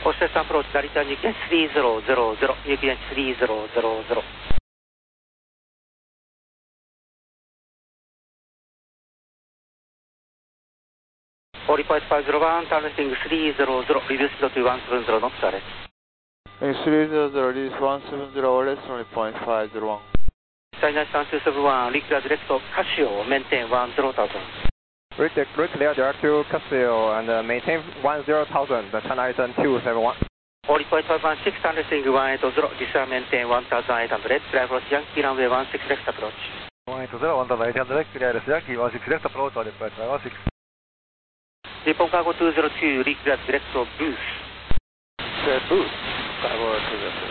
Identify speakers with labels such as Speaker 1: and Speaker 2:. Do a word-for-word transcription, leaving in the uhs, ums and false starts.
Speaker 1: コステスアプローチ、成田に行きさんぜろぜろぜろ、行きさんぜろぜろぜろ。フォーリーポイントファイブゼロワン、ターンレスティングさんぜろぜろ、リデュースピードといちななゼロ、ノットアレス。
Speaker 2: さんぜろぜろ、リデュースいちななゼロ、レストリーポイントファイブゼロワン。
Speaker 1: サイナイさんにーセブンワン、リクラディレクト、カシオ、メンテンいちゼロゼロ。
Speaker 3: Reclear direct to Casio and uh, maintain one zero thousand, the China Eastern two seven one.
Speaker 1: フォーリーポイントファイブワンシックス、ターンレスティングいちはちゼロ、ディスアメンテンいちゼロはちゼロ、レッツライフローチ、ヤンキーランウェイいちじゅうろくレフトアプローチ。
Speaker 4: いちはちゼロ、ワンダーライトハンドレック、クリアです。ヤンキーいちじゅうろくレフトアプローチ、オーディプライスいちじゅうろく。
Speaker 1: 日本カーゴにゼロに、リクラディレクト、ブース。
Speaker 2: Said boost, Skywarn two zero two.